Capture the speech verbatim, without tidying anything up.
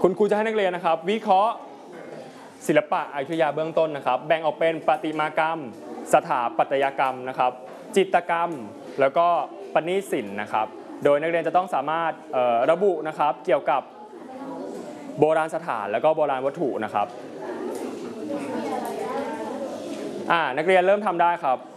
คุณครูจะให้นักเรียนนะครับวิเคราะห์ศิลปะอยุธยาเบื้องต้นนะครับแบ่งออกเป็นประติมากรรมสถาปัตยกรรมนะครับจิตรกรรมแล้วก็ประณีตศิลป์นะครับโดยนักเรียนจะต้องสามารถระบุนะครับเกี่ยวกับโบราณสถานแล้วก็โบราณวัตถุนะครับอ่านักเรียนเริ่มทำได้ครับ